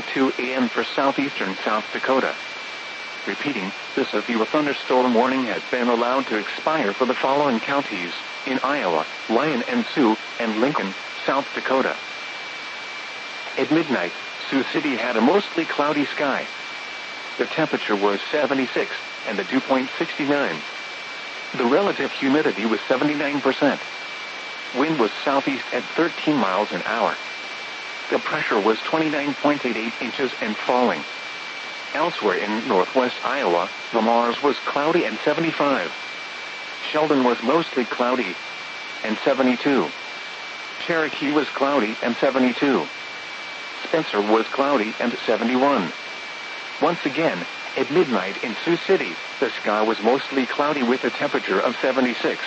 2 a.m. for southeastern South Dakota. Repeating, this severe thunderstorm warning has been allowed to expire for the following counties: in Iowa, Lyon and Sioux, and Lincoln, South Dakota. At midnight, Sioux City had a mostly cloudy sky. The temperature was 76, and the dew point 69. The relative humidity was 79%. Wind was southeast at 13 miles an hour. The pressure was 29.88 inches and falling. Elsewhere in northwest Iowa, Le Mars was cloudy and 75. Sheldon was mostly cloudy and 72. Cherokee was cloudy and 72. Spencer was cloudy and 71. Once again, at midnight in Sioux City, the sky was mostly cloudy with a temperature of 76.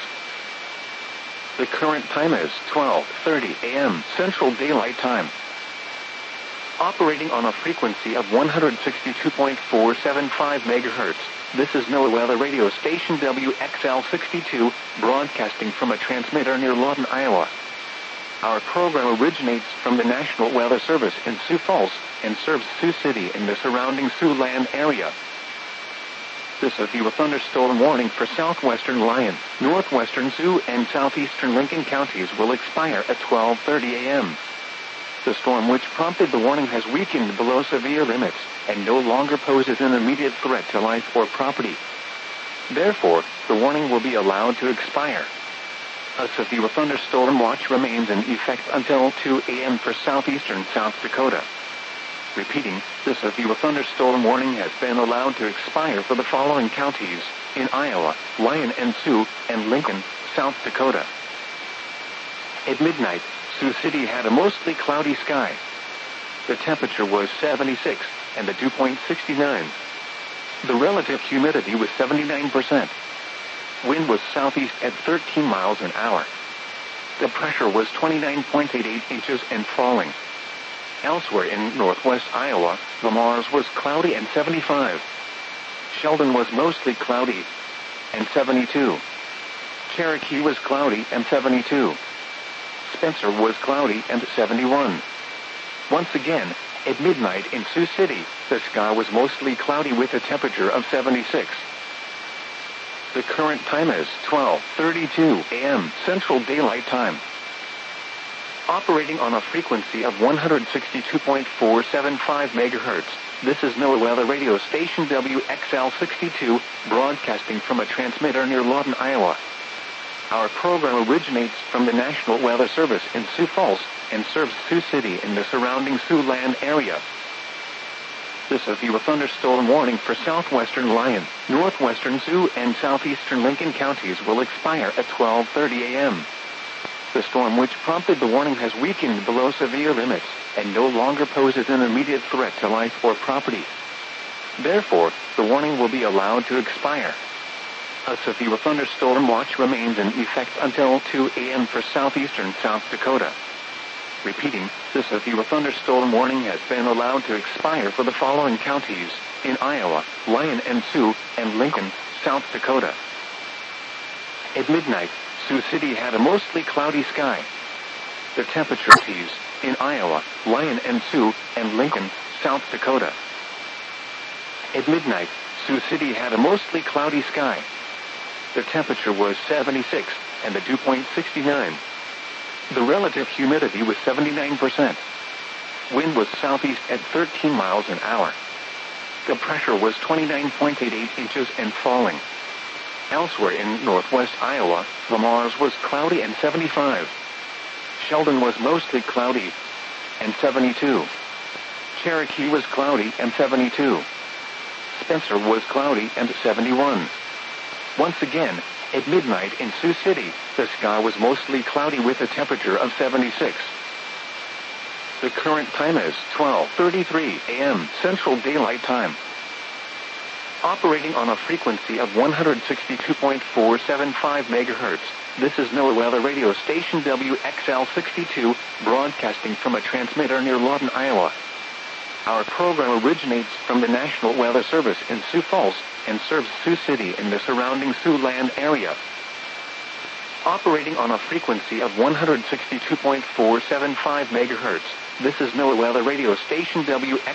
The current time is 12:30 a.m. Central Daylight Time. Operating on a frequency of 162.475 MHz, this is NOAA weather radio station WXL62, broadcasting from a transmitter near Lawton, Iowa. Our program originates from the National Weather Service in Sioux Falls and serves Sioux City and the surrounding Siouxland area. This severe thunderstorm warning for southwestern Lyon, northwestern Sioux, and southeastern Lincoln counties will expire at 12:30 a.m. The storm which prompted the warning has weakened below severe limits and no longer poses an immediate threat to life or property. Therefore, the warning will be allowed to expire. A severe thunderstorm watch remains in effect until 2 a.m. for southeastern South Dakota. Repeating, the severe thunderstorm warning has been allowed to expire for the following counties: in Iowa, Lyon and Sioux, and Lincoln, South Dakota. At midnight, Sioux City had a mostly cloudy sky. The temperature was 76, and the dew point 69. The relative humidity was 79%. Wind was southeast at 13 miles an hour. The pressure was 29.88 inches and falling. Elsewhere in northwest Iowa, Le Mars was cloudy and 75. Sheldon was mostly cloudy and 72. Cherokee was cloudy and 72. Spencer was cloudy and 71. Once again, at midnight in Sioux City, the sky was mostly cloudy with a temperature of 76. The current time is 12:32 a.m. Central Daylight Time. Operating on a frequency of 162.475 MHz, this is NOAA weather radio station WXL62, broadcasting from a transmitter near Lawton, Iowa. Our program originates from the National Weather Service in Sioux Falls and serves Sioux City and the surrounding Siouxland area. This severe thunderstorm warning for southwestern Lyon, northwestern Sioux, and southeastern Lincoln counties will expire at 12:30 a.m. The storm which prompted the warning has weakened below severe limits and no longer poses an immediate threat to life or property. Therefore, the warning will be allowed to expire. A severe thunderstorm watch remains in effect until 2 a.m. for southeastern South Dakota. Repeating, the severe thunderstorm warning has been allowed to expire for the following counties: in Iowa, Lyon and Sioux, and Lincoln, South Dakota. At midnight, Sioux City had a mostly cloudy sky. The temperature is in Iowa, Lyon and Sioux, and Lincoln, South Dakota. At midnight, Sioux City had a mostly cloudy sky. The temperature was 76, and the dew point 69. The relative humidity was 79%. Wind was southeast at 13 miles an hour. The pressure was 29.88 inches and falling. Elsewhere in northwest Iowa, Le Mars was cloudy and 75. Sheldon was mostly cloudy and 72. Cherokee was cloudy and 72. Spencer was cloudy and 71. Once again, at midnight in Sioux City, the sky was mostly cloudy with a temperature of 76. The current time is 12:33 a.m. Central Daylight Time. Operating on a frequency of 162.475 MHz, this is NOAA weather radio station WXL62, broadcasting from a transmitter near Lawton, Iowa. Our program originates from the National Weather Service in Sioux Falls and serves Sioux City and the surrounding Siouxland area. Operating on a frequency of 162.475 MHz, this is NOAA weather radio station WXL